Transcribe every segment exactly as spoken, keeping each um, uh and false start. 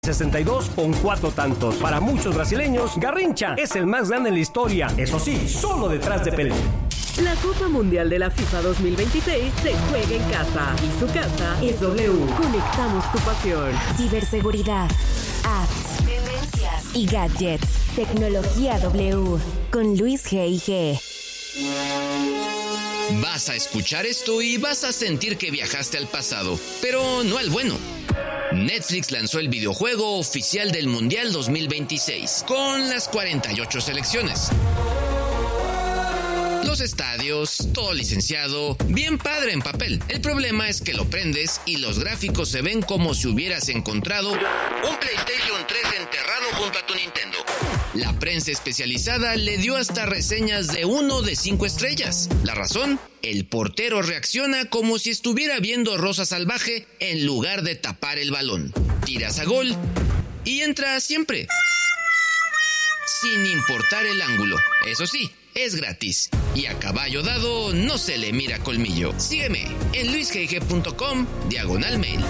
sesenta y dos con cuatro tantos. Para muchos brasileños, Garrincha es el más grande en la historia. Eso sí, solo detrás de Pelé. La Copa Mundial de la FIFA dos mil veintiséis se juega en casa y su casa es W. Conectamos tu pasión. Ciberseguridad, apps, tendencias y gadgets. Tecnología W con Luis G I G. Vas a escuchar esto y vas a sentir que viajaste al pasado, pero no al bueno. Netflix lanzó el videojuego oficial del Mundial dos mil veintiséis, con las cuarenta y ocho selecciones. Los estadios, todo licenciado, bien padre en papel. El problema es que lo prendes y los gráficos se ven como si hubieras encontrado un PlayStation tres enterrado junto a tu Nintendo. La prensa especializada le dio hasta reseñas de uno de cinco estrellas. ¿La razón? El portero reacciona como si estuviera viendo Rosa Salvaje en lugar de tapar el balón. Tiras a gol y entra siempre, sin importar el ángulo. Eso sí, es gratis. Y a caballo dado no se le mira colmillo. Sígueme en luis g g punto com diagonal mail.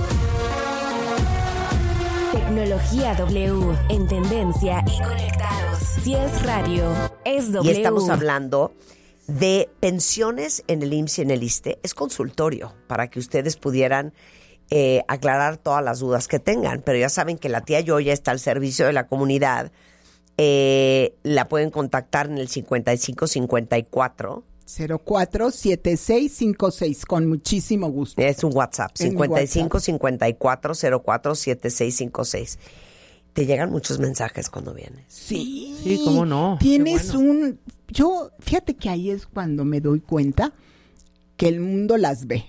Tecnología W, en tendencia y conectados. Si es radio, es W. Y estamos hablando de pensiones en el I M S S y en el ISSSTE. Es consultorio para que ustedes pudieran eh, aclarar todas las dudas que tengan. Pero ya saben que la tía Yoya está al servicio de la comunidad. Eh, la pueden contactar en el cincuenta y cinco cincuenta y cuatro cero cuatro siete seis cinco seis, con muchísimo gusto. Es un WhatsApp, En cincuenta y cinco WhatsApp. cincuenta y cuatro cero cuatro siete seis cinco seis. Te llegan muchos mensajes cuando vienes. Sí, Sí, cómo no. Tienes Qué bueno. un... Yo, fíjate que ahí es cuando me doy cuenta que el mundo las ve.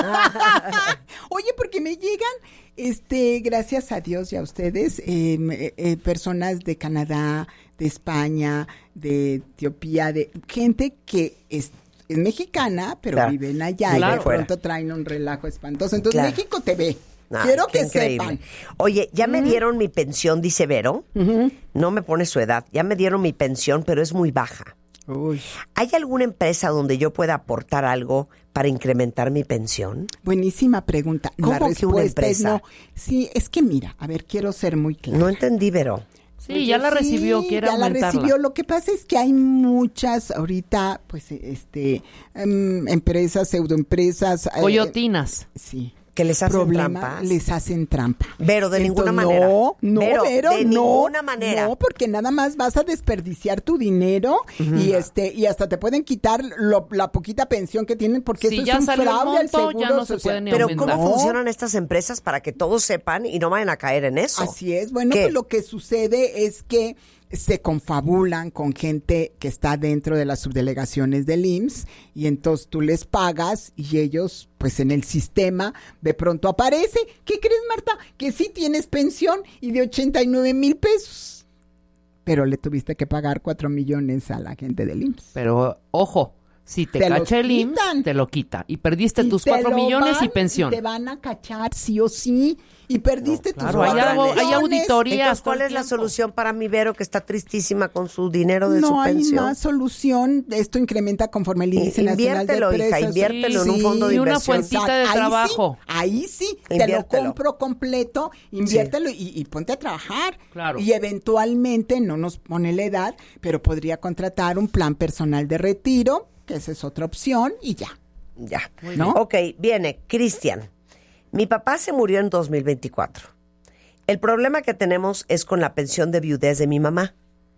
Oye, porque me llegan, este, gracias a Dios y a ustedes, eh, eh, eh, personas de Canadá, de España, de Etiopía, de gente que es, es mexicana, pero Claro. viven allá Claro. y de pronto traen un relajo espantoso. Entonces Claro. México te ve. Ay, Quiero qué que increíble. sepan. Oye, ya me dieron mi pensión, dice Vero. No me pone su edad. Ya me dieron mi pensión, pero es muy baja. Uy. ¿Hay alguna empresa donde yo pueda aportar algo para incrementar mi pensión? Buenísima pregunta. ¿Cómo La que una respuesta es empresa? no. Sí, es que mira, a ver, quiero ser muy clara. No entendí, Vero. Sí, ya la Sí, recibió, quiere ya la aumentarla. recibió. Lo que pasa es que hay muchas ahorita, pues, este, em, empresas, pseudoempresas. eh, Coyotinas. sí. ¿Que les hacen Problema, trampas? les hacen trampa. Vero, de ninguna manera. No, no, Vero, Vero, de no, ninguna manera. No, porque nada más vas a desperdiciar tu dinero y este y hasta te pueden quitar lo- la poquita pensión que tienen porque Si eso ya es un salió el fraude al monto, seguro ya no se social. puede ni Pero aumentar. ¿cómo No. funcionan estas empresas para que todos sepan y no vayan a caer en eso? Así es. Bueno, ¿Qué? pues lo que sucede es que se confabulan con gente que está dentro de las subdelegaciones del I M S S y entonces tú les pagas y ellos, pues en el sistema, de pronto aparece. ¿Qué crees, Marta? Que sí tienes pensión y de ochenta y nueve mil pesos. Pero le tuviste que pagar cuatro millones a la gente del I M S S. Pero, ojo, si te, Te los cacha el I M S S, quitan. te lo quita. Y perdiste Y tus te cuatro lo millones van, y pensión. Te van a cachar sí o sí y perdiste tus claro, hay cuatro algo- hay millones. auditoría. Entonces, ¿cuál todo el es la tiempo. solución para mi Vero que está tristísima con su dinero de no su hay pensión? más solución. Esto incrementa conforme el índice nacional de Inviértelo, hija, precios. inviértelo en un fondo de Y una inversión. fuentita de Ahí trabajo. Sí, ahí sí, te lo Inviértelo. compro completo, inviértelo y, y ponte a trabajar. Claro. Y eventualmente, no nos pone la edad, pero podría contratar un plan personal de retiro, que esa es otra opción, y ya. Ya. ¿No? Ok, viene, Cristian. Mi papá se murió en dos mil veinticuatro. El problema que tenemos es con la pensión de viudez de mi mamá.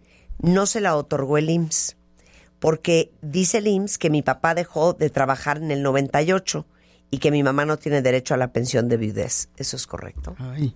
No se la otorgó el I M S S, porque dice el I M S S que mi papá dejó de trabajar en el noventa y ocho y que mi mamá no tiene derecho a la pensión de viudez. ¿Eso es correcto? Ay,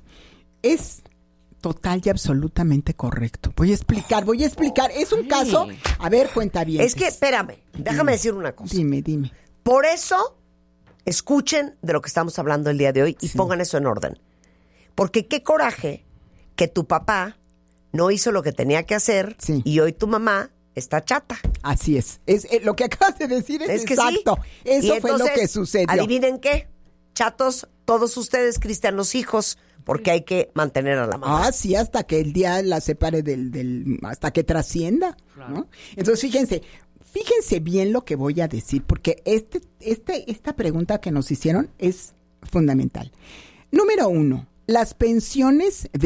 es total y absolutamente correcto. Voy a explicar, voy a explicar. Es un Ay. caso, a ver, cuenta bien. Es que, espérame, déjame decir una cosa. Dime, dime. Por eso, escuchen de lo que estamos hablando el día de hoy y Sí. pongan eso en orden. Porque qué coraje que tu papá no hizo lo que tenía que hacer Sí. y hoy tu mamá está chata. Así es. Es eh, lo que acabas de decir es, Es que exacto. sí. Eso Y fue lo entonces, que sucedió. Adivinen qué, chatos, todos ustedes, Cristian, los hijos, porque hay que mantener a la mamá. Ah, sí, hasta que el día la separe del, del hasta que trascienda, ¿no? Entonces, fíjense, fíjense bien lo que voy a decir, porque este, este, esta pregunta que nos hicieron es fundamental. Número uno, Las pensiones de